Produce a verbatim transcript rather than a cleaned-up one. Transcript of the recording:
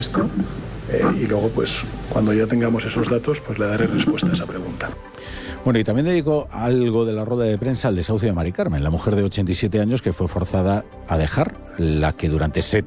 esto eh, y luego, pues, cuando ya tengamos esos datos, pues le daré respuesta a esa pregunta. Bueno, y también dedicó algo de la rueda de prensa al desahucio de Mari Carmen, la mujer de ochenta y siete años que fue forzada a dejar la que durante setenta